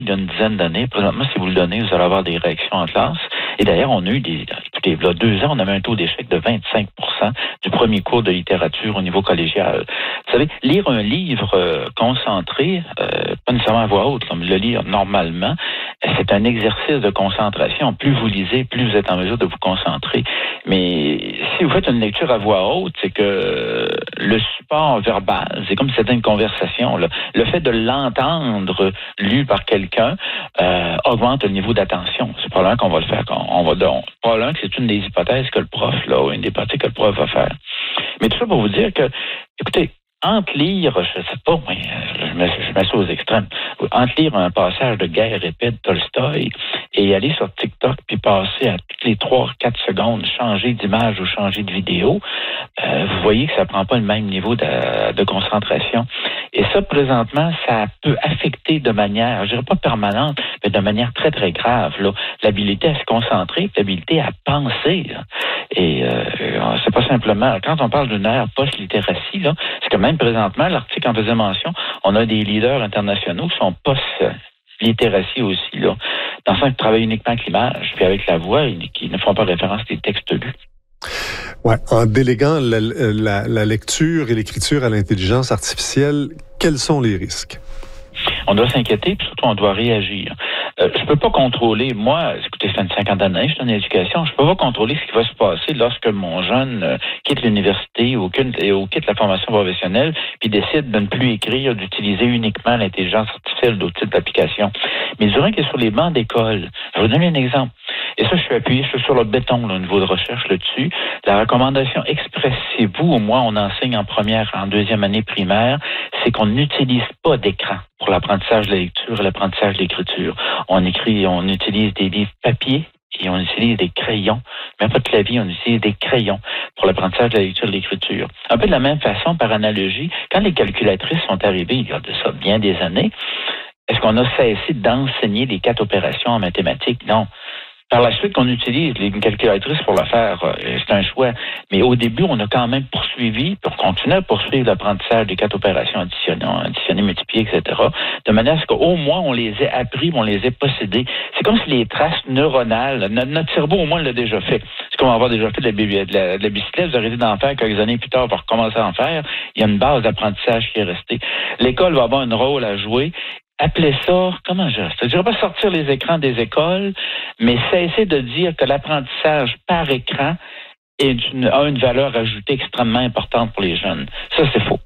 il y a une dizaine d'années. Présentement, si vous le donnez, vous allez avoir des réactions en classe. Et d'ailleurs, on a eu écoutez, il y a 2 ans, on avait un taux d'échec de 25% du premier cours de littérature au niveau collégial. Vous savez, lire un livre concentré, pas nécessairement à voix haute, mais le lire normalement, c'est un exercice de concentration. Plus vous lisez, plus vous êtes en mesure de vous concentrer. Mais si vous faites une lecture à voix haute, c'est que le support verbal, c'est comme si c'était une conversation. Là. Le fait de l'entendre lu par quelqu'un augmente le niveau d'attention. C'est probablement qu'on va le faire. Probablement que c'est une des hypothèses que le prof, là, une des parties que le prof va faire. Mais tout ça pour vous dire que, écoutez, entre lire, je sais pas, mais je mets ça aux extrêmes, entre lire un passage de Guerre épée de Tolstoï et aller sur TikTok puis passer à toutes les 3-4 secondes, changer d'image ou changer de vidéo, vous voyez que ça prend pas le même niveau de concentration. Et ça, présentement, ça peut affecter de manière, je dirais pas permanente, mais de manière très, très grave, là, l'habilité à se concentrer, l'habilité à penser. Là. Et c'est pas simplement, quand on parle d'une ère post-littératie, là, c'est que même présentement, l'article en faisait mention, on a des leaders internationaux qui sont post-littératie aussi, là, dans le sens qu'ils travaillent uniquement avec l'image, puis avec la voix, qui ne font pas référence à des textes lus. Ouais, en déléguant la lecture et l'écriture à l'intelligence artificielle, quels sont les risques? On doit s'inquiéter, puis surtout, on doit réagir. Je peux pas contrôler, moi, écoutez, ça fait une 50 d'années, je suis en éducation, je peux pas contrôler ce qui va se passer lorsque mon jeune quitte l'université ou quitte la formation professionnelle, puis décide de ne plus écrire, d'utiliser uniquement l'intelligence artificielle d'autres types d'applications. Mais durant qu'il est sur les bancs d'école, je vais vous donner un exemple. Et ça, je suis appuyé, je suis sur le béton, là, au niveau de recherche là-dessus. La recommandation expressez-vous, au moins on enseigne en première, en deuxième année primaire, c'est qu'on n'utilise pas d'écran pour l'apprentissage de la lecture et l'apprentissage de l'écriture. On utilise des livres papier et on utilise des crayons. Même pas de clavier, on utilise des crayons pour l'apprentissage de la lecture et de l'écriture. Un peu de la même façon, par analogie, quand les calculatrices sont arrivées, il y a de ça bien des années, est-ce qu'on a cessé d'enseigner les 4 opérations en mathématiques? Non. Par la suite, qu'on utilise une calculatrice pour le faire, c'est un choix. Mais au début, on a quand même poursuivi, puis on continue à poursuivre l'apprentissage des 4 opérations additionnées, multipliées, etc., de manière à ce qu'au moins, on les ait appris, on les ait possédés. C'est comme si les traces neuronales, notre cerveau, au moins, l'a déjà fait. C'est comme avoir déjà fait de la bicyclette, vous arrêtez d'en faire quelques années plus tard, vous recommencer à en faire. Il y a une base d'apprentissage qui est restée. L'école va avoir un rôle à jouer. Appelez ça, comment je dirais? Je ne dirais pas sortir les écrans des écoles, mais cesser de dire que l'apprentissage par écran a une valeur ajoutée extrêmement importante pour les jeunes. Ça, c'est faux.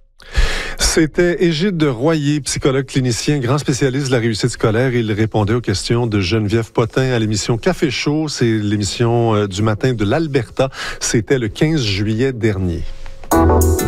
C'était Égide Royer, psychologue clinicien, grand spécialiste de la réussite scolaire. Il répondait aux questions de Geneviève Potin à l'émission Café Chaud. C'est l'émission du matin de l'Alberta. C'était le 15 juillet dernier.